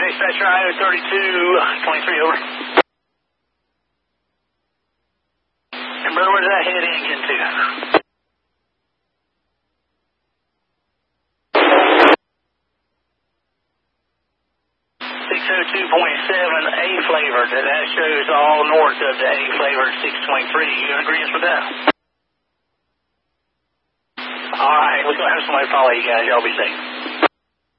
dispatcher, IO3223, over. And brother, where did that head engine to? 602.7 A flavored. That shows all north of the A flavored 623. You in agreement with that? Alright, we're going to have somebody follow you guys. Y'all be safe.